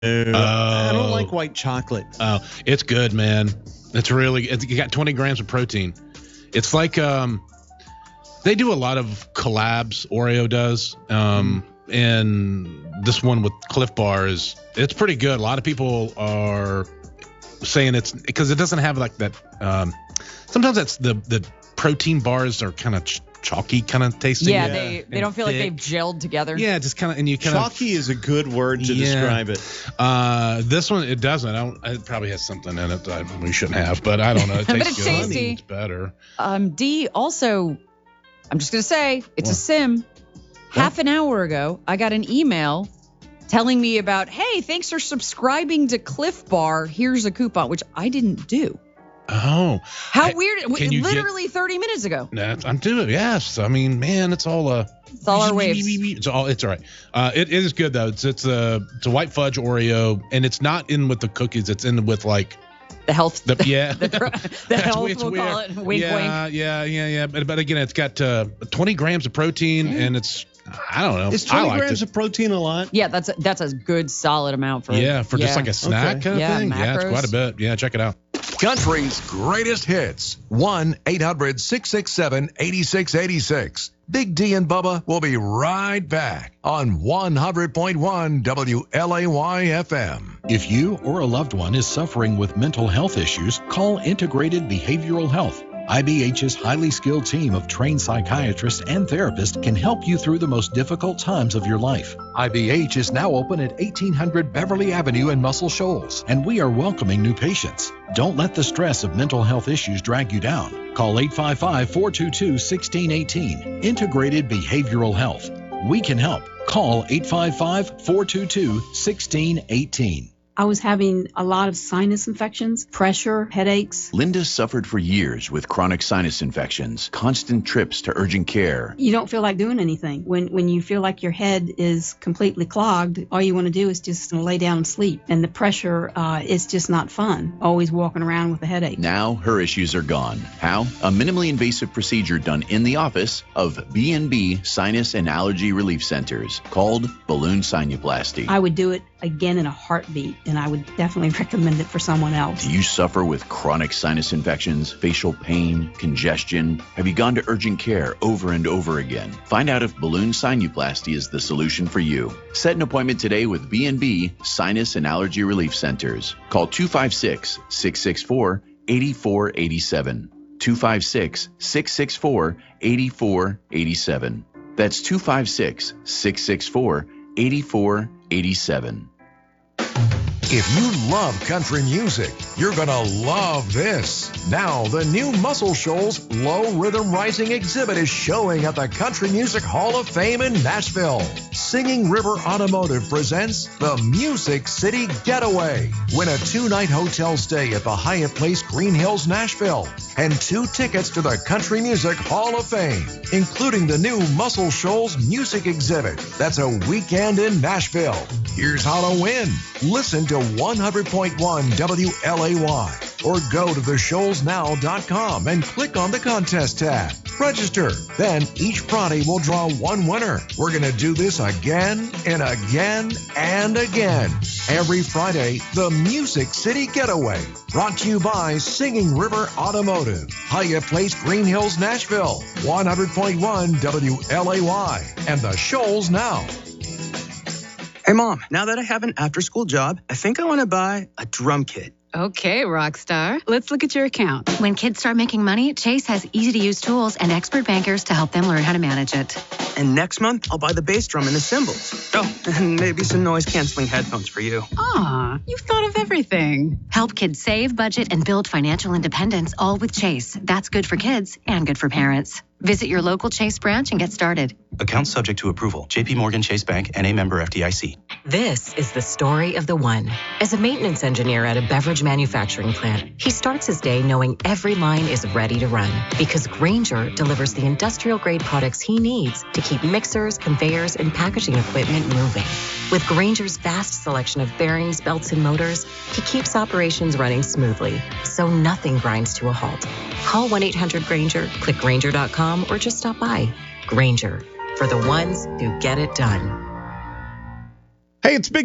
I don't like white chocolate. Oh, it's good, man. You got 20 grams of protein. It's like they do a lot of collabs. Oreo does, and this one with Cliff Bar it's pretty good. A lot of people are saying it's because it doesn't have like that. Sometimes that's the protein bars are kind of chalky kind of tasting. Yeah, they don't feel thick. Like they've gelled together. Yeah, just kind of, and you kind of. Chalky is a good word to describe it. This one, it doesn't. It probably has something in it that we shouldn't have, but I don't know. It tastes but it's good. tasty. It's better. D, also, I'm just going to say, it's a sim. Half an hour ago, I got an email telling me about, hey, thanks for subscribing to Cliff Bar. Here's a coupon, which I didn't do. Oh, how weird! Literally 30 minutes ago. I'm doing it. Yes, I mean, man, it's all our waves. It's all right. It is good though. It's a white fudge Oreo, and it's not in with the cookies. It's in with like the health. The health. We'll call it. Wink, wink. Yeah. But again, it's got 20 grams of protein, and it's. I don't know. Is 20 grams of protein a lot? Yeah, that's a good solid amount for just like a snack kind of thing. Macros. Yeah, it's quite a bit. Yeah, check it out. Country's greatest hits. 1-800-667-8686. Big D and Bubba will be right back on 100.1 WLAY FM. If you or a loved one is suffering with mental health issues, call Integrated Behavioral Health. IBH's highly skilled team of trained psychiatrists and therapists can help you through the most difficult times of your life. IBH is now open at 1800 Beverly Avenue in Muscle Shoals, and we are welcoming new patients. Don't let the stress of mental health issues drag you down. Call 855-422-1618. Integrated Behavioral Health. We can help. Call 855-422-1618. I was having a lot of sinus infections, pressure, headaches. Linda suffered for years with chronic sinus infections, constant trips to urgent care. You don't feel like doing anything. When you feel like your head is completely clogged, all you want to do is just lay down and sleep. And the pressure is just not fun, always walking around with a headache. Now her issues are gone. How? A minimally invasive procedure done in the office of B&B Sinus and Allergy Relief Centers called balloon sinuplasty. I would do it again in a heartbeat, and I would definitely recommend it for someone else. Do you suffer with chronic sinus infections, facial pain, congestion? Have you gone to urgent care over and over again? Find out if balloon sinuplasty is the solution for you. Set an appointment today with B&B Sinus and Allergy Relief Centers. Call 256-664-8487. 256-664-8487. That's 256-664-8487. If you love country music, you're going to love this. Now, the new Muscle Shoals Low Rhythm Rising exhibit is showing at the Country Music Hall of Fame in Nashville. Singing River Automotive presents the Music City Getaway. Win a 2-night hotel stay at the Hyatt Place Green Hills, Nashville, and 2 tickets to the Country Music Hall of Fame, including the new Muscle Shoals Music Exhibit. That's a weekend in Nashville. Here's how to win. Listen to 100.1 WLAY or go to theshoalsnow.com and click on the contest tab. Register. Then each Friday we'll draw one winner. We're going to do this again and again and again. Every Friday, the Music City Getaway. Brought to you by Singing River Automotive, Hyatt Place, Green Hills, Nashville, 100.1 WLAY, and the Shoals Now. Hey, Mom, now that I have an after-school job, I think I want to buy a drum kit. Okay, Rockstar. Let's look at your account. When kids start making money, Chase has easy-to-use tools and expert bankers to help them learn how to manage it. And next month, I'll buy the bass drum and the cymbals. Oh, and maybe some noise-canceling headphones for you. Aw, you've thought of everything. Help kids save, budget, and build financial independence, all with Chase. That's good for kids and good for parents. Visit your local Chase branch and get started. Account subject to approval. JP Morgan Chase Bank, N.A. member FDIC. This is the story of the one. As a maintenance engineer at a beverage manufacturing plant, he starts his day knowing every line is ready to run because Grainger delivers the industrial-grade products he needs to keep mixers, conveyors, and packaging equipment moving. With Grainger's vast selection of bearings, belts, and motors, he keeps operations running smoothly, so nothing grinds to a halt. Call 1-800-GRAINGER, click Grainger.com, or just stop by. Grainger, for the ones who get it done. Hey, it's Big